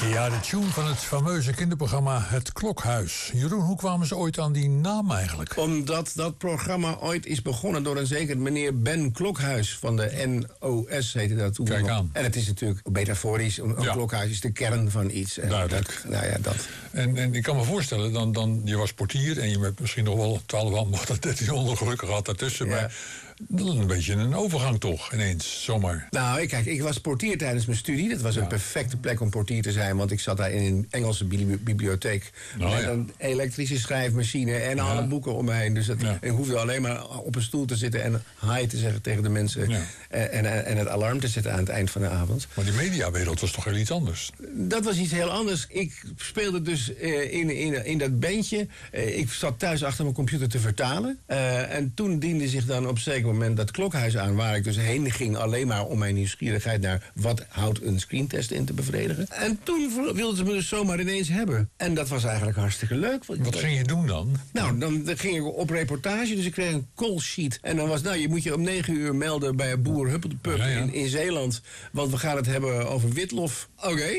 Ja, de tune van het fameuze kinderprogramma Het Klokhuis. Jeroen, hoe kwamen ze ooit aan die naam eigenlijk? Omdat dat programma ooit is begonnen door een zeker meneer Ben Klokhuis van de NOS, heette dat toen. Kijk aan. En het is natuurlijk metaforisch. Een klokhuis is de kern van iets. En duidelijk. Dat. En ik kan me voorstellen, je was portier en je hebt misschien nog wel 1200 of 1300 gelukkig gehad daartussen. Ja. Maar dat is een beetje een overgang toch, ineens, zomaar. Nou, kijk, ik was portier tijdens mijn studie. Dat was een perfecte plek om portier te zijn, want ik zat daar in een Engelse bibliotheek. Met een elektrische schrijfmachine en alle boeken om me heen. Dus ik hoefde alleen maar op een stoel te zitten en hi te zeggen tegen de mensen. Ja. En het alarm te zetten aan het eind van de avond. Maar die mediawereld was toch heel iets anders? Dat was iets heel anders. Ik speelde dus in dat bandje. Ik zat thuis achter mijn computer te vertalen. En toen diende zich dan op een zeker moment dat Klokhuis aan, waar ik dus heen ging alleen maar om mijn nieuwsgierigheid naar wat houdt een screentest in te bevredigen. En toen wilden ze me dus zomaar ineens hebben. En dat was eigenlijk hartstikke leuk. Wat ging je doen dan? Nou, dan ging ik op reportage, dus ik kreeg een call sheet. En dan was, je moet je om 9 uur melden bij een boer Huppeldepup in Zeeland. Want we gaan het hebben over witlof. Oké.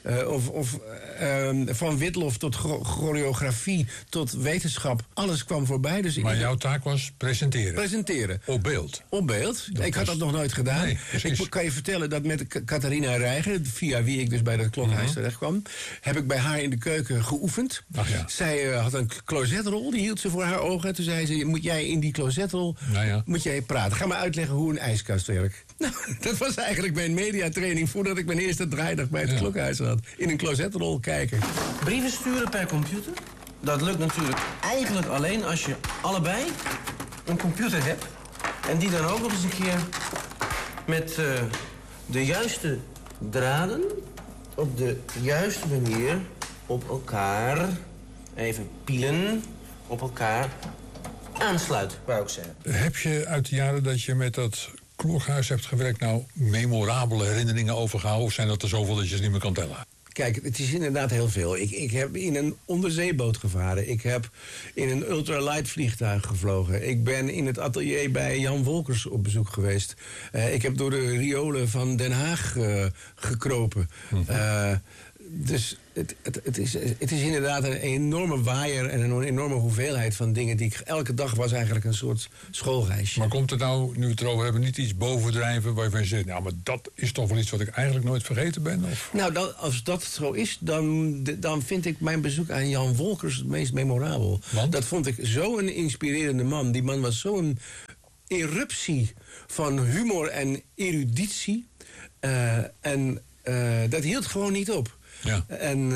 Van witlof tot choreografie tot wetenschap. Alles kwam voorbij. Dus maar jouw taak was presenteren? Presenteren. Op beeld? Op beeld. Ik had dat nog nooit gedaan. Nee, ik kan je vertellen dat met Catharina Reiger, via wie ik dus bij dat Klokhuis terecht kwam, heb ik bij haar in de keuken geoefend. Ach ja. Zij had een closetrol, die hield ze voor haar ogen. Toen zei ze, moet jij in die closetrol moet jij praten. Ga maar uitleggen hoe een ijskast werkt. Nou, dat was eigenlijk mijn mediatraining voordat ik mijn eerste draaidag bij het Klokhuis had. In een closetrol kijken. Brieven sturen per computer? Dat lukt natuurlijk eigenlijk alleen als je allebei een computer hebt. En die dan ook nog eens een keer met de juiste draden op de juiste manier op elkaar, even pielen, op elkaar aansluit, wou ik zeggen. Heb je uit de jaren dat je met dat Klokhuis hebt gewerkt nou memorabele herinneringen overgehouden? Of zijn dat er zoveel dat je ze niet meer kan tellen? Kijk, het is inderdaad heel veel. Ik heb in een onderzeeboot gevaren. Ik heb in een ultralight vliegtuig gevlogen. Ik ben in het atelier bij Jan Wolkers op bezoek geweest. Ik heb door de riolen van Den Haag gekropen. Dus het is inderdaad een enorme waaier en een enorme hoeveelheid van dingen die ik elke dag was eigenlijk een soort schoolreisje. Maar komt er nou, nu we het erover hebben, niet iets bovendrijven waarvan je zegt, nou, maar dat is toch wel iets wat ik eigenlijk nooit vergeten ben? Of? Nou, als dat zo is, dan vind ik mijn bezoek aan Jan Wolkers het meest memorabel. Want? Dat vond ik zo'n inspirerende man. Die man was zo'n eruptie van humor en eruditie. En dat hield gewoon niet op. Ja. En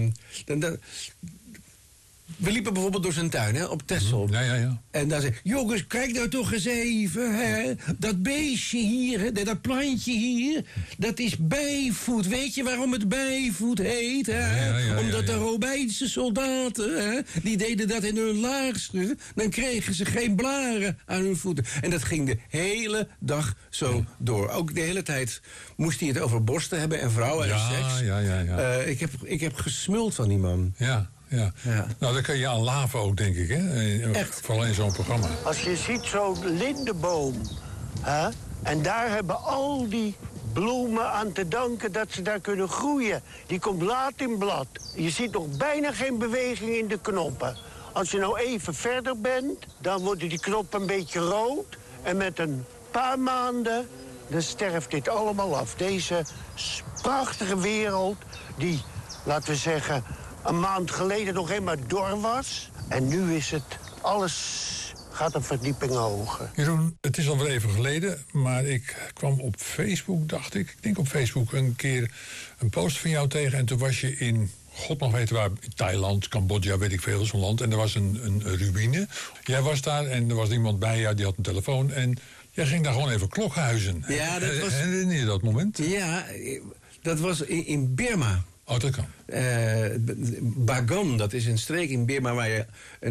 we liepen bijvoorbeeld door zijn tuin, op Texel. Ja. En daar zei jongens, kijk nou toch eens even, hè. Dat beestje hier, hè, dat plantje hier, dat is bijvoet. Weet je waarom het bijvoet heet? Hè? Omdat de Romeinse soldaten, hè, die deden dat in hun laagste. Dan kregen ze geen blaren aan hun voeten. En dat ging de hele dag zo door. Ook de hele tijd moest hij het over borsten hebben en vrouwen en seks. Ja. Ik heb gesmuld van die man. Ja. Nou, dan kan je aan laven ook, denk ik, hè? Echt? Vooral in zo'n programma. Als je ziet zo'n lindenboom, hè? En daar hebben al die bloemen aan te danken dat ze daar kunnen groeien. Die komt laat in blad. Je ziet nog bijna geen beweging in de knoppen. Als je nou even verder bent, dan worden die knoppen een beetje rood. En met een paar maanden, dan sterft dit allemaal af. Deze prachtige wereld, die, laten we zeggen, een maand geleden nog helemaal dor was. En nu is het, alles gaat een verdieping hoger. Jeroen, het is alweer even geleden, maar ik kwam op Facebook, dacht ik. Ik denk op Facebook een keer een post van jou tegen. En toen was je in, god mag weten waar, Thailand, Cambodja, weet ik veel, zo'n land. En er was een ruïne. Jij was daar en er was iemand bij jou, die had een telefoon. En jij ging daar gewoon even klokhuizen. Ja, dat was... Herinner je dat moment? Ja, dat was in Birma. Oh, dat kan. Bagan, dat is een streek in Birma waar je een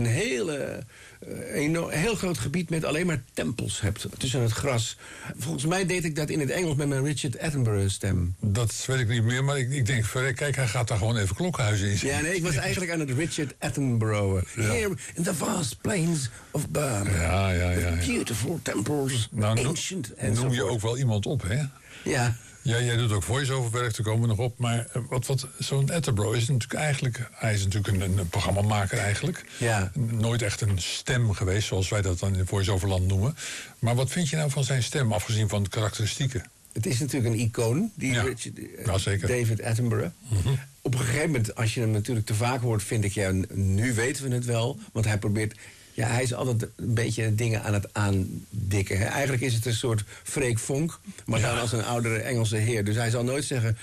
heel groot gebied met alleen maar tempels hebt tussen het gras. Volgens mij deed ik dat in het Engels met mijn Richard Attenborough stem. Dat weet ik niet meer, maar ik denk, kijk, hij gaat daar gewoon even klokhuizen in. Ja, nee, ik was eigenlijk aan het Richard Attenborough. Here in the vast plains of Burma. Ja. Beautiful temples, ancient. Nou, noem je ook wel iemand op, hè? Ja. Ja, jij doet ook voice-over werk, daar komen we nog op. Maar wat zo'n Attenborough is natuurlijk eigenlijk... Hij is natuurlijk een programmamaker eigenlijk. Ja. Nooit echt een stem geweest, zoals wij dat dan in voice-overland noemen. Maar wat vind je nou van zijn stem, afgezien van de karakteristieken? Het is natuurlijk een icoon, zeker. David Attenborough. Mm-hmm. Op een gegeven moment, als je hem natuurlijk te vaak hoort, vind ik, ja, nu weten we het wel. Want hij probeert... Ja, hij is altijd een beetje dingen aan het aandikken. Hè. Eigenlijk is het een soort Freek Vonk, maar dan als een oudere Engelse heer. Dus hij zal nooit zeggen,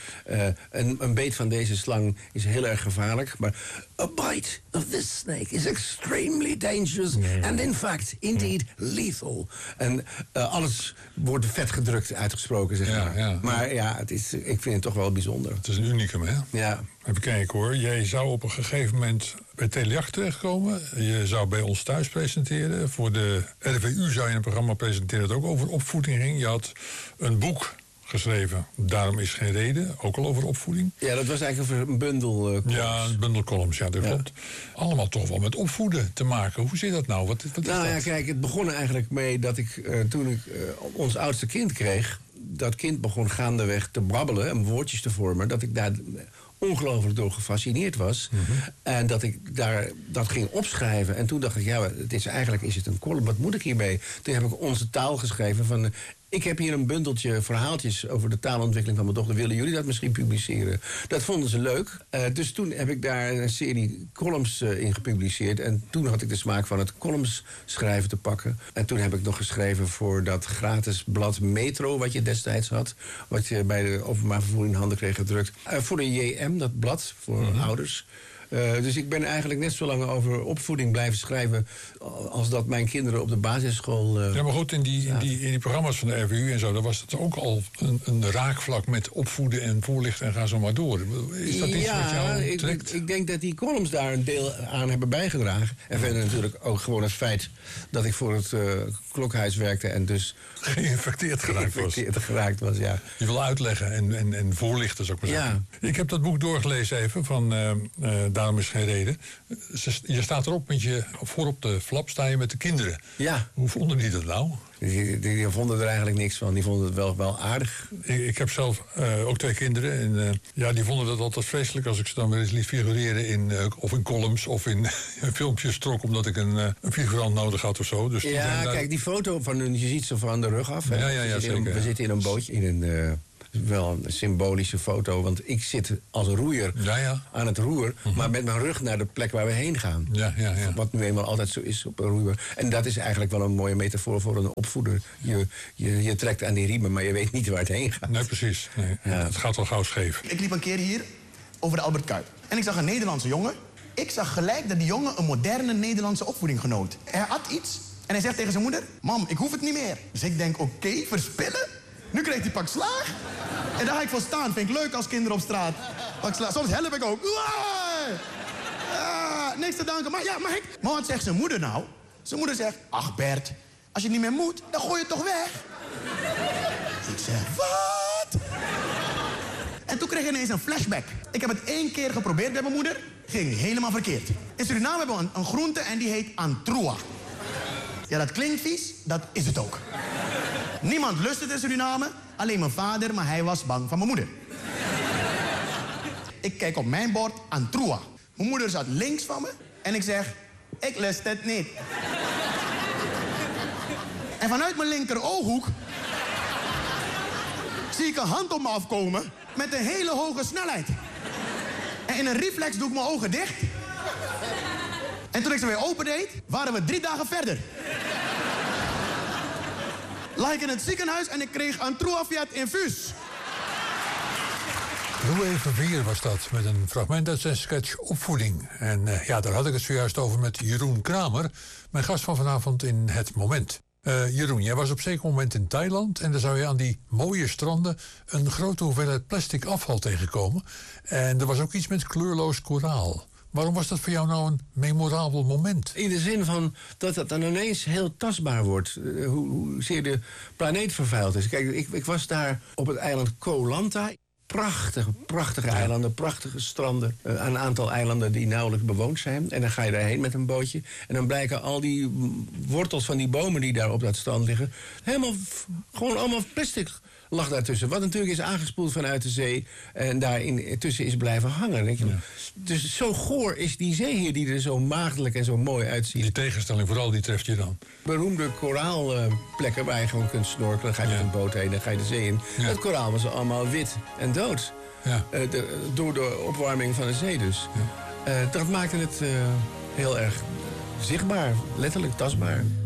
een beet van deze slang is heel erg gevaarlijk. Maar a bite of this snake is extremely dangerous and in fact, indeed, lethal. En alles wordt vet gedrukt uitgesproken, zeg maar. Ja. Maar ja, ik vind het toch wel bijzonder. Het is een unicum, hè? Ja. Even kijken hoor. Jij zou op een gegeven moment bij Telejacht terechtkomen. Je zou bij ons thuis presenteren. Voor de RVU zou je een programma presenteren dat ook over opvoeding ging. Je had een boek geschreven. Daarom is geen reden. Ook al over opvoeding. Ja, dat was eigenlijk een bundel columns. Ja, een bundel columns, ja, dat klopt. Allemaal toch wel met opvoeden te maken. Hoe zit dat nou? Wat is Nou ja, dat? kijk, het begon er eigenlijk mee dat ik, toen ik ons oudste kind kreeg... dat kind begon gaandeweg te babbelen en woordjes te vormen... dat ik daar ongelooflijk door gefascineerd was. En dat ik dat ging opschrijven. En toen dacht ik, ja, eigenlijk is het een column. Wat moet ik hiermee? Toen heb ik onze taal geschreven van... Ik heb hier een bundeltje verhaaltjes over de taalontwikkeling van mijn dochter. Willen jullie dat misschien publiceren? Dat vonden ze leuk. Dus toen heb ik daar een serie columns in gepubliceerd. En toen had ik de smaak van het columns schrijven te pakken. En toen heb ik nog geschreven voor dat gratis blad Metro... wat je destijds had. Wat je bij de openbaar vervoer in handen kreeg gedrukt. Voor de JM, dat blad, voor ouders... Dus ik ben eigenlijk net zo lang over opvoeding blijven schrijven... als dat mijn kinderen op de basisschool... Ja, maar goed, in die programma's van de RVU en zo... daar was het ook al een raakvlak met opvoeden en voorlichten en ga zo maar door. Is dat iets wat jou trekt? Ik denk dat die columns daar een deel aan hebben bijgedragen. En verder natuurlijk ook gewoon het feit dat ik voor het klokhuis werkte... en dus geïnfecteerd geraakt was, ja. Je wil uitleggen en voorlichten, zou ik maar zeggen. Ik heb dat boek doorgelezen even, van Daarom is geen reden. Je staat erop, voor op de flap sta je met de kinderen. Ja. Hoe vonden die dat nou? Die vonden er eigenlijk niks van. Die vonden het wel aardig. Ik heb zelf ook 2 kinderen. En die vonden dat altijd vreselijk als ik ze dan weer eens liet figureren of in columns of in filmpjes trok, omdat ik een figurant nodig had of zo. Dus kijk, die foto van hun, je ziet ze van de rug af. Hè? Ja, zeker. We zitten in een bootje, in een... wel een symbolische foto, want ik zit als roeier aan het roer... maar met mijn rug naar de plek waar we heen gaan. Ja. Wat nu eenmaal altijd zo is op een roeier. En dat is eigenlijk wel een mooie metafoor voor een opvoeder. Je trekt aan die riemen, maar je weet niet waar het heen gaat. Nee, precies. Nee. Ja. Het gaat wel gauw scheef. Ik liep een keer hier over de Albert Kuip. En ik zag een Nederlandse jongen. Ik zag gelijk dat die jongen een moderne Nederlandse opvoeding genoot. Hij had iets en hij zegt tegen zijn moeder... Mam, ik hoef het niet meer. Dus ik denk, oké, verspillen? Nu krijgt hij pak slaag. En daar ga ik voor staan. Vind ik leuk als kinderen op straat pak slaag. Soms help ik ook. Niks te danken. Maar wat zegt zijn moeder nou? Zijn moeder zegt... Ach Bert, als je niet meer moet, dan gooi je het toch weg? Ik zeg, wat? En toen kreeg ik ineens een flashback. Ik heb het 1 keer geprobeerd bij mijn moeder. Ging helemaal verkeerd. In Suriname hebben we een groente en die heet antroa. Ja, dat klinkt vies. Dat is het ook. Niemand lust het in Suriname. Alleen mijn vader, maar hij was bang van mijn moeder. Ik kijk op mijn bord, antroa. Mijn moeder zat links van me. En ik zeg, ik lust het niet. En vanuit mijn linker ooghoek... zie ik een hand op me afkomen... met een hele hoge snelheid. En in een reflex doe ik mijn ogen dicht. En toen ik ze weer opendeed, waren we 3 dagen verder. Lag ik in het ziekenhuis en ik kreeg een Troafiat infuus. Louis Verveer was dat, met een fragment uit zijn sketch Opvoeding. En daar had ik het zojuist over met Jeroen Kramer, mijn gast van vanavond in Het Moment. Jeroen, jij was op zeker moment in Thailand en daar zou je aan die mooie stranden een grote hoeveelheid plastic afval tegenkomen. En er was ook iets met kleurloos koraal. Waarom was dat voor jou nou een memorabel moment? In de zin van dat het dan ineens heel tastbaar wordt. Hoezeer de planeet vervuild is. Kijk, ik was daar op het eiland Koh Lanta. Prachtige eilanden, prachtige stranden. Een aantal eilanden die nauwelijks bewoond zijn. En dan ga je daarheen met een bootje. En dan blijken al die wortels van die bomen die daar op dat strand liggen... gewoon allemaal plastic lag daartussen. Wat natuurlijk is aangespoeld vanuit de zee en daarin tussen is blijven hangen. Denk je. Ja. Dus zo goor is die zee hier die er zo maagdelijk en zo mooi uitziet. Die tegenstelling vooral, die treft je dan. Beroemde koraalplekken waar je gewoon kunt snorkelen. Dan ga je met een boot heen, dan ga je de zee in. Ja. Het koraal was allemaal wit en dood. Ja. Door de opwarming van de zee dus. Ja. Dat maakte het heel erg zichtbaar, letterlijk tastbaar.